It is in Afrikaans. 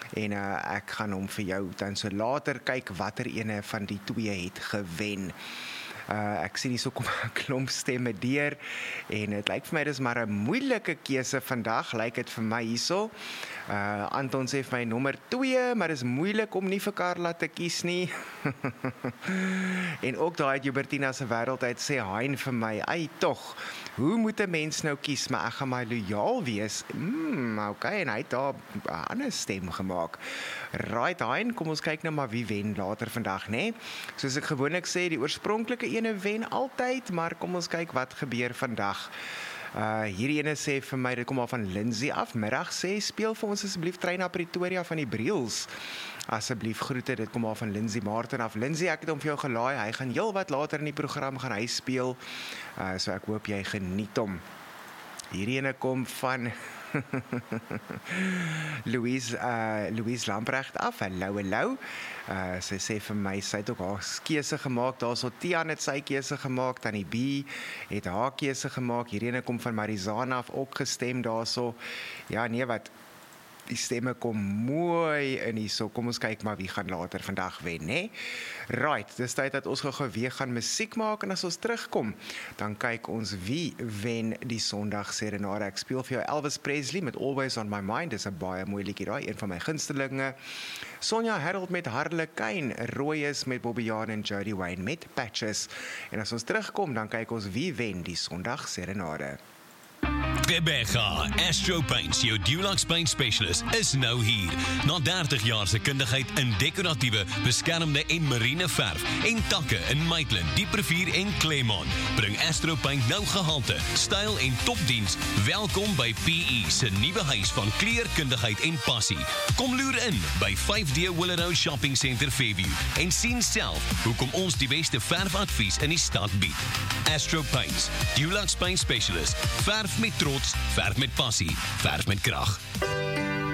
en ek gaan hom vir jou dan so later kyk watter ene van die twee het gewen. Ek sien hier so kom 'n klomp stemme deur en dit lyk vir my dis maar 'n moeilike keuse vandag, lyk dit vir my hierso. Anton sê vir my nommer 2, maar dis moeilik om nie vir Karla te kies nie. En ook daai uit Jubertina se wêreld uit sê Hein vir my, "Ai tog, hoe moet 'n mens nou kies, maar ek gaan maar lojaal wees." Okay, en hy het daar 'n ander stem gemaak. Right, Hein, kom ons kyk nou maar wie wen later vandag, né? Soos ek gewoonlik sê, die oorspronklike ene wen altyd, maar kom ons kyk wat gebeur vandag. Hierdie ene sê vir my, dit kom al van Lindsay af, middag sê, speel vir ons asseblief Trein na Pretoria van die Briels. Asseblief groete, dit kom al van Lindsay Martin af. Lindsay, ek het hom vir jou gelaai, hy gaan heel wat later in die program gaan hy speel, so ek hoop jy geniet hom. Hierdie ene kom van Louise Lamprecht af, hallo. Sy sê vir my, sy het ook haar keuse gemaak, daar so Tian het sy keuse gemaak, Tannie B het haar keuse gemaak, hierdie ene kom van Marizana af, ook gestem daar so, ja nee wat, die stemme kom mooi in hierso, kom ons kyk maar wie gaan later vandag wen, né? Right, dis tyd dat ons gou weer gaan musiek maak en as ons terugkom, dan kyk ons wie wen die Sondag Serenade. Ek speel vir jou Elvis Presley met Always on My Mind, dis 'n baie mooi liedjie daai, een van my gunstelinge. Sonja Harold met Harlequin, Roy is met Bobby Jane en Jody Wayne met Patches. En as ons terugkom, dan kyk ons wie wen die Sondag Serenade. Rebecca, Astro Paints, jou Dulux Paint Specialist, is nou hier. Na 30 jaar se kundigheid in decoratiewe, beskermde en marine verf en takke in Maitland, Dieprivier en Claremont, bring Astro Paint nou gehalte, styl en topdiens. Welkom by PE se nuwe huis van kleurkundigheid en passie. Kom loer in by 5D Willowrow Shopping Center Fairview en sien self hoekom ons die beste verfadvies in die stad bied. Astro Paints, Dulux Paint Specialist, verf met trots, verf met passie, verf met krag.